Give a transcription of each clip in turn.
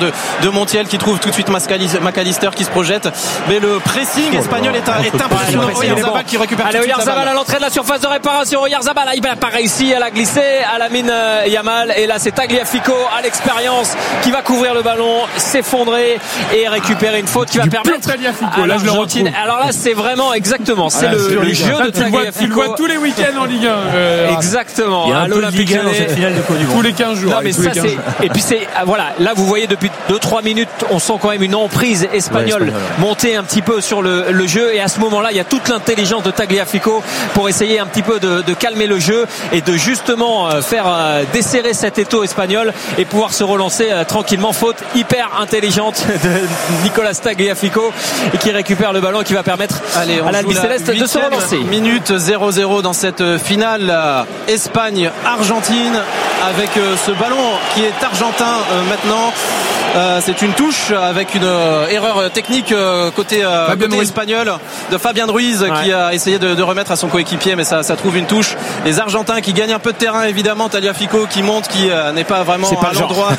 de Montiel qui trouve tout de suite McAllister qui se projette. Mais le pressing espagnol est impressionnant. Oyarzabal qui récupère. Allez, Oyarzabal à l'entrée de la surface de réparation. Oyarzabal, il n'a pas réussi à la glisser à la mine Yamal. Et là, c'est Tagliafico à l'expérience qui va couvrir le ballon, s'effondrer et récupérer une faute qui va permettre à l'Argentine. Alors là, c'est vraiment exactement, c'est le jeu de Tagliafico. Tu le vois tous les week-ends en Ligue 1. Exactement. Il y a un peu de Ligue 1 dans cette finale de Coupe du Monde. Tous les 15 jours. Non, mais ça, et puis voilà, là vous voyez depuis 2-3 minutes, on sent quand même une emprise espagnole monter un petit peu sur le jeu, et à ce moment-là, il y a toute l'intelligence de Tagliafico pour essayer un petit peu de calmer le jeu et de justement faire desserrer cet étau espagnol et pouvoir se relancer tranquillement. Faute hyper intelligente de Nicolas Tagliafico et qui récupère le ballon et qui va permettre à l'Albi Céleste de se relancer. Minute 0-0 dans cette finale Espagne-Argentine avec ce ballon qui est argentin maintenant. C'est une touche avec une erreur technique côté espagnol de Fabien Ruiz qui a essayé de remettre à son coéquipier, mais ça trouve une touche. Les Argentins qui gagnent un peu de terrain, évidemment. Tagliafico qui monte, qui n'est pas vraiment à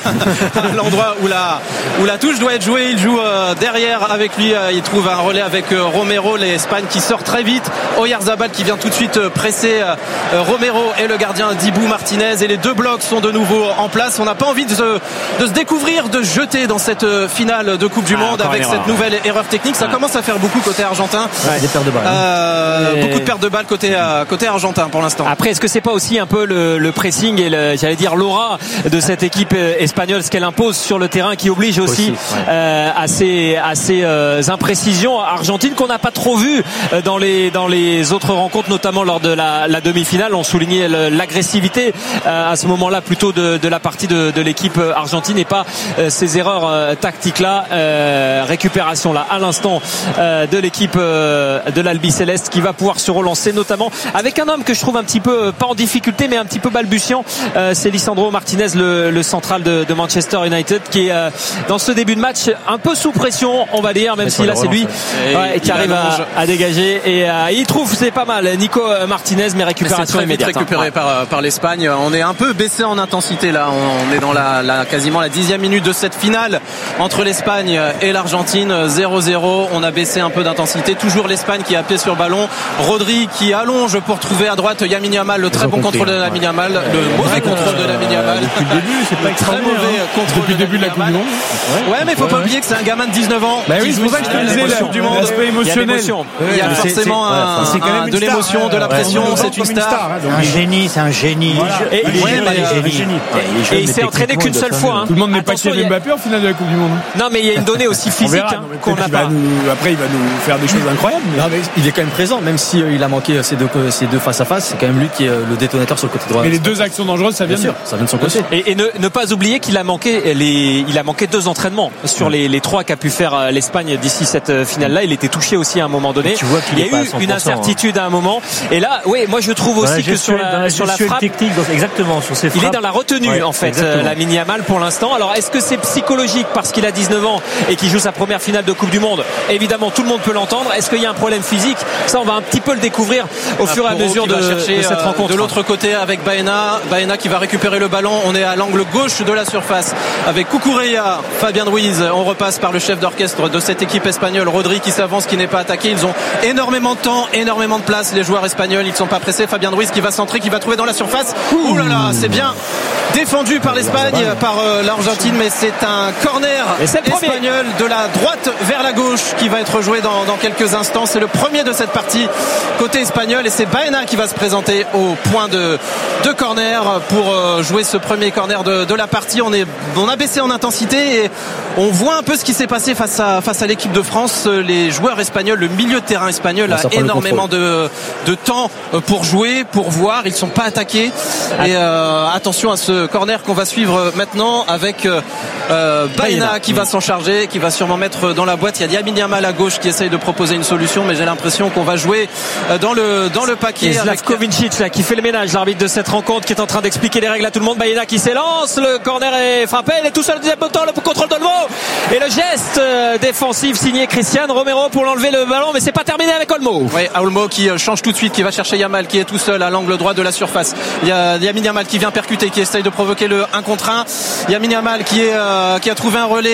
l'endroit où la touche doit être jouée. Il joue derrière avec lui, il trouve un relais avec Romero. L'Espagne qui sort très vite. Oyarzabal qui vient tout de suite presser Romero et le gardien Dibou Martinez, et les deux blocs sont de nouveau en place. On n'a pas envie de se découvrir, de jeter dans cette finale de Coupe du Monde avec cette nouvelle erreur technique. Ça commence à faire beaucoup côté argentin. Des pertes de balles. Beaucoup de pertes de balles côté argentin pour l'instant. Après, est-ce que c'est pas aussi un peu le pressing et j'allais dire l'aura de cette équipe espagnole, ce qu'elle impose sur le terrain, qui oblige aussi à ces imprécisions argentines qu'on n'a pas trop vu dans les autres rencontres, notamment lors de la demi-finale. On soulignait l'agressivité à ce moment-là plutôt de la partie de l'équipe argentine et pas ces erreurs tactiques là. Récupération là à l'instant de l'équipe de l'Albi Céleste qui va pouvoir se relancer, notamment avec un homme que je trouve un petit peu pas en difficulté mais un petit peu balbutiant. C'est Lisandro Martinez, le central de Manchester United, qui est dans ce début de match un peu sous pression, on va dire, même si là c'est lui qui arrive à dégager et il trouve, c'est pas mal, Nico Martinez, mais récupération immédiate. Récupéré par l'Espagne. On est un peu baissé en intensité là. On est dans quasiment la 10e minute de cette finale entre l'Espagne et l'Argentine. 0-0. On a baissé un peu d'intensité. Toujours l'Espagne qui a pied sur ballon. Rodri qui allonge pour trouver à droite Lamine Yamal. Le très bon contrôle de Lamine Yamal. Le mauvais contrôle de Lamine Yamal. Depuis le début, c'est pas extraordinaire. Très mauvais contrôle depuis le début de la Coupe du Monde. Ouais, mais il faut pas oublier que c'est un gamin de 19 ans. Bah oui, c'est pour ça que je te disais l'aspect émotionnel. Il y a forcément de l'émotion, de la pression. C'est une star. C'est un génie. Et il s'est entraîné qu'une seule fois. Tout le monde n'est pas Kylian Mbappé en finale de la Coupe du Monde. Non, mais il y a une donnée aussi physique qu'on n'a pas. Après, il va nous faire des choses incroyables. Non, mais il est quand même présent, même s'il a manqué ces deux face à face. C'est quand même lui qui est le détonateur sur le côté droit. Mais les deux actions dangereuses, ça vient de son côté. Et ne pas oublier qu'il a manqué il a manqué 2 entraînements sur les 3 qu'a pu faire l'Espagne d'ici cette finale-là. Il était touché aussi à un moment donné. Tu vois qu'il il y a eu une incertitude à un moment. Et là, moi je trouve aussi que sur la frappe, technique, exactement, sur ses frappes, il est dans la retenue en fait, Lamine Yamal pour l'instant. Alors est-ce que c'est psychologique parce qu'il a 19 ans et qu'il joue sa première finale de Coupe du Monde? Évidemment, tout le monde peut l'entendre. Est-ce qu'il y a un problème physique? Ça, on va un petit peu le découvrir au fur et à mesure de cette rencontre. De l'autre côté avec Baena qui va récupérer le ballon. On est à l'angle gauche de la surface avec Cucurella, Fabien Ruiz. On repasse par le chef d'orchestre de cette équipe espagnole, Rodri, qui s'avance, qui n'est pas attaqué. Ils ont énormément de temps, énormément de place, les joueurs espagnols. Ils ne sont pas pressés. Fabien Ruiz qui va centrer, qui va trouver dans la surface. Ouh là là, c'est bien défendu par l'Espagne, par l'Argentine, mais c'est un corner espagnol de la droite vers la gauche qui va être joué dans quelques instants. C'est le premier de cette partie côté espagnol et c'est Baena qui va se présenter au point de corner pour jouer ce premier corner de la partie. On a baissé en intensité et on voit un peu ce qui s'est passé face à l'équipe de France. Les joueurs espagnols, le milieu de terrain espagnol a énormément de temps pour jouer, pour voir. Ils ne sont pas attaqués et attention à ce corner qu'on va suivre maintenant avec Baena qui va s'en charger, qui va sûrement mettre dans la boîte. Il y a Lamine Yamal à gauche qui essaye de proposer une solution, mais j'ai l'impression qu'on va jouer dans le paquet. Et Slavkovincic là qui fait le ménage, l'arbitre de cette rencontre, qui est en train d'expliquer les règles à tout le monde. Baena qui s'élance, le corner est frappé, il est tout seul au deuxième poteau, le contrôle d'Olmo et le geste défensif signé Cristian Romero pour l'enlever le ballon, mais c'est pas terminé avec Olmo. Oui, Olmo qui change tout de suite, qui va chercher Yamal qui est tout seul à l'angle droit de la surface. Il y a Lamine Yamal qui vient percuter, qui essaye de provoquer le 1 contre 1. Lamine Yamal qui a trouvé un relais